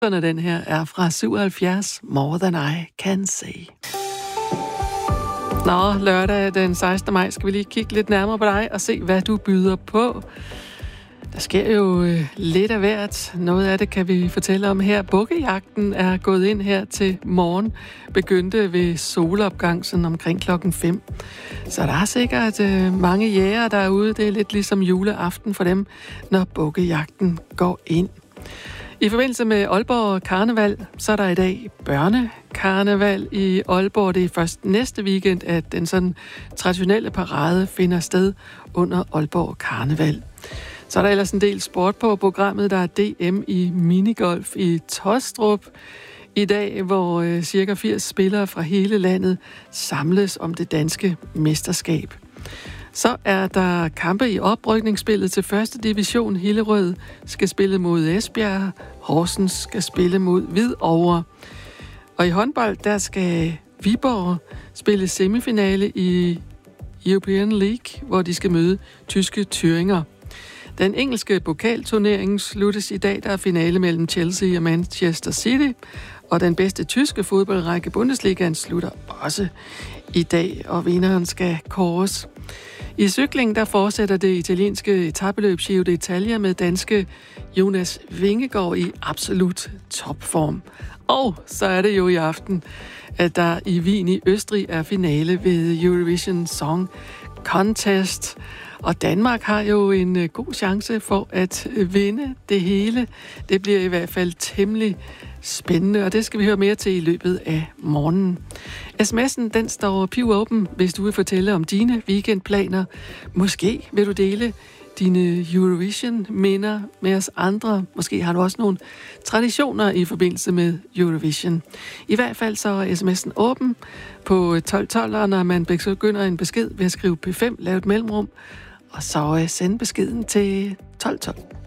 Den her er fra 77, More Than I Can Say. Nå, lørdag den 16. maj skal vi lige kigge lidt nærmere på dig og se, hvad du byder på. Der sker jo lidt af hvert. Noget af det kan vi fortælle om her. Bukkejagten er gået ind her til morgen. Begyndte ved solopgang sådan omkring klokken 5. Så der er sikkert mange jæger derude. Det er lidt ligesom juleaften for dem, når bukkejagten går ind. I forbindelse med Aalborg Karneval, så er der i dag børnekarneval i Aalborg. Det er først næste weekend, at den sådan traditionelle parade finder sted under Aalborg Karneval. Så er der ellers en del sport på programmet. Der er DM i minigolf i Tostrup i dag, hvor cirka 80 spillere fra hele landet samles om det danske mesterskab. Så er der kampe i oprykningsspillet til første division. Hillerød skal spille mod Esbjerg. Horsens skal spille mod Hvidovre. Og i håndbold, der skal Viborg spille semifinale i European League, hvor de skal møde tyske Thüringer. Den engelske pokalturnering sluttes i dag. Der er finale mellem Chelsea og Manchester City. Og den bedste tyske fodboldrække, Bundesligaen, slutter også i dag, og vinderen skal kåres. I cykling, der fortsætter det italienske etapeløb Giro d'Italia med danske Jonas Vingegaard i absolut topform. Og så er det jo i aften, at der i Wien i Østrig er finale ved Eurovision Song Contest. Og Danmark har jo en god chance for at vinde det hele. Det bliver i hvert fald temmelig spændende, og det skal vi høre mere til i løbet af morgenen. SMS'en, den står pivåben, hvis du vil fortælle om dine weekendplaner. Måske vil du dele dine Eurovision-minder med os andre. Måske har du også nogle traditioner i forbindelse med Eurovision. I hvert fald så er sms'en åben på 1212, og når man begynder en besked ved at skrive P5, lave et mellemrum, og så sende beskeden til 1212.